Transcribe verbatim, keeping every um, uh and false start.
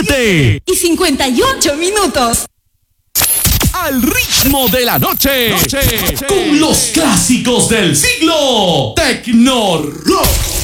siete y cincuenta y ocho minutos. Al ritmo de la noche, noche, con los clásicos del siglo, Tecno Rock.